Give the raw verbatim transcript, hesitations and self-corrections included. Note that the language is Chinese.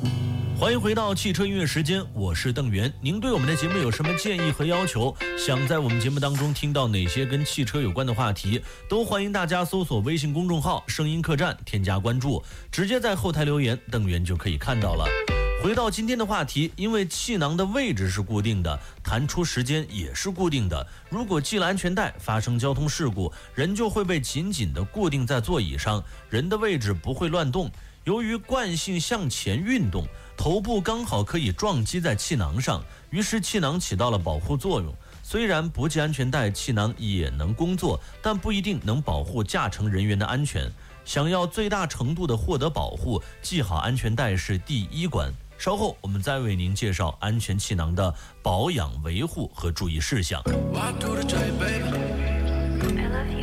欢迎回到汽车音乐时间，我是邓源。您对我们的节目有什么建议和要求？想在我们节目当中听到哪些跟汽车有关的话题，都欢迎大家搜索微信公众号声音客栈，添加关注，直接在后台留言，邓源就可以看到了。回到今天的话题，因为气囊的位置是固定的，弹出时间也是固定的，如果系了安全带，发生交通事故，人就会被紧紧地固定在座椅上，人的位置不会乱动。由于惯性向前运动，头部刚好可以撞击在气囊上，于是气囊起到了保护作用。虽然不系安全带，气囊也能工作，但不一定能保护驾乘人员的安全。想要最大程度的获得保护，系好安全带是第一关。稍后我们再为您介绍安全气囊的保养、维护和注意事项。